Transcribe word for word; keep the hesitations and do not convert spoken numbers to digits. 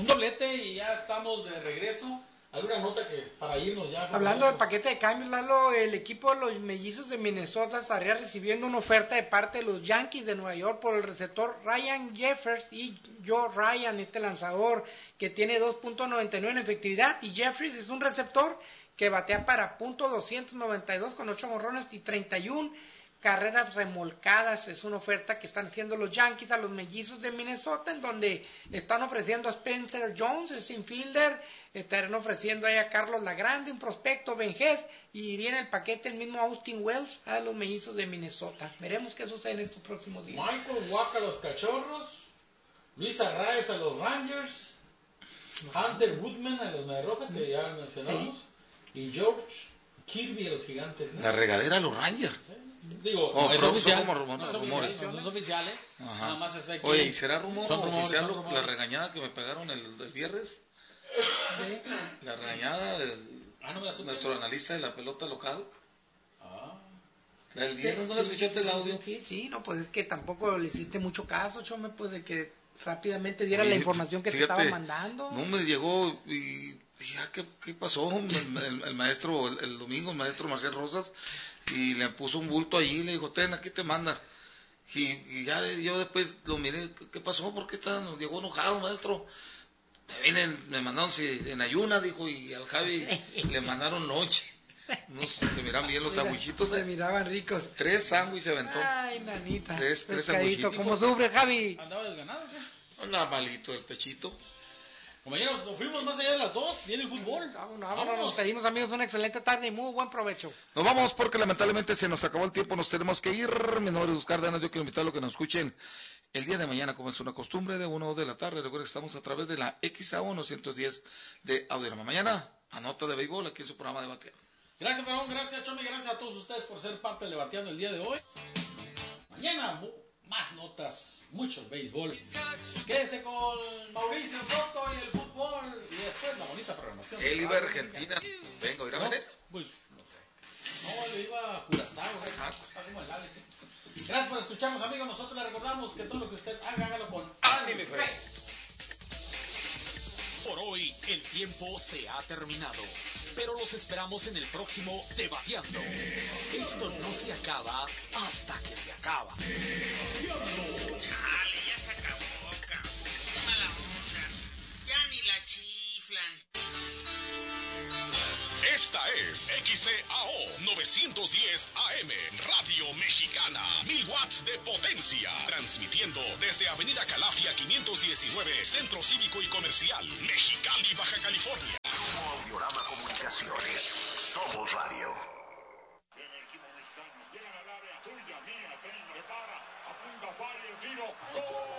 doblete y ya estamos de regreso. ¿Alguna nota que para irnos ya? Hablando del paquete de cambios, Lalo, el equipo de los Mellizos de Minnesota estaría recibiendo una oferta de parte de los Yankees de Nueva York por el receptor Ryan Jeffers y Joe Ryan, este lanzador que tiene dos punto noventa y nueve en efectividad, y Jeffries es un receptor que batea para punto doscientos noventa y dos con ocho jonrones y treinta y una carreras remolcadas. Es una oferta que están haciendo los Yankees a los Mellizos de Minnesota, en donde están ofreciendo a Spencer Jones, ese infielder, estarán ofreciendo ahí a Carlos Lagrande, un prospecto, Benjez, y iría en el paquete el mismo Austin Wells a los Mellizos de Minnesota. Veremos qué sucede en estos próximos días. Michael Wacha a los Cachorros, Luis Arraez a los Rangers, Hunter Woodman a los Mediarrojas, que ya mencionamos, sí. Y George Kirby a los Gigantes, ¿no? La regadera a los Rangers. Sí. Digo, oh, no es oficial, como rumor, no es oficial, no es oficial, ¿eh? Nada más es aquí. Oye, ¿y será rumor son o rumores, oficial son lo, rumores. la regañada que me pegaron el, el viernes? ¿Sí? La regañada del ah, no me nuestro analista de la pelota local. Ah. La del viernes, ¿no la escuchaste el audio? Sí, sí, no, pues es que tampoco le hiciste mucho caso, Chome, pues de que rápidamente diera Oye, la información que fíjate, te estaba mandando. No me llegó y ya, ¿qué, qué pasó? El, el, el maestro, el, el domingo, el maestro Marcial Rosas, y le puso un bulto allí y le dijo, ten, aquí te mandas. Y, y ya yo después lo miré, ¿qué, qué pasó? ¿Por qué está, nos llegó enojado, maestro? Me vine, me mandaron en ayuna, dijo, y al Javi le mandaron noche. No se miran bien los sándwichitos. Se miraban ricos. Tres sándwiches aventó. Ay, nanita. Tres, tres sándwichitos. ¿Cómo sufre, Javi? ¿Andaba desganado o qué? Andaba malito el pechito. Compañeros, nos fuimos más allá de las dos. Viene el fútbol. Vámonos, vámonos. Nos pedimos, amigos, una excelente tarde y muy buen provecho. Nos vamos porque lamentablemente se nos acabó el tiempo. Nos tenemos que ir. Mi nombre es Luz Cárdenas. Yo quiero invitarlos a que nos escuchen el día de mañana, como es una costumbre, de una o de la tarde. Recuerden que estamos a través de la X A uno ciento diez de Audiorama. Mañana, a nota de béisbol aquí en su programa de Bateando. Gracias, Perón. Gracias, Chome. Gracias a todos ustedes por ser parte del Bateando el día de hoy. Mañana, más notas, mucho béisbol. Quédese con Mauricio Soto y el fútbol. Y después la bonita programación. Él iba a Argentina. Vengo, ¿irá a ver? Pues, no sé. No, él iba a Curazao. ¿eh? Está como el Alex. Gracias por escucharnos, amigos. Nosotros le recordamos que todo lo que usted haga, hágalo con ánimo y fe. Por hoy, el tiempo se ha terminado. Pero los esperamos en el próximo Debateando. Esto no se acaba hasta que se acaba. Chale, ya se acabó, cabrón. Qué mala onda. Ya ni la chiflan. Esta es X C A O novecientos diez A M, Radio Mexicana, mil watts de potencia, transmitiendo desde Avenida Calafia quinientos diecinueve, Centro Cívico y Comercial, Mexicali, Baja California. Grupo Audiorama Comunicaciones, somos radio. En el equipo mexicano, llegan al área, tuya, mía, tren, prepara, apunta, falla, el tiro, ¡gol!